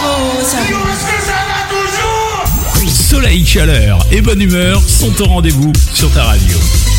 Soleil, chaleur et bonne humeur sont au rendez-vous sur ta radio.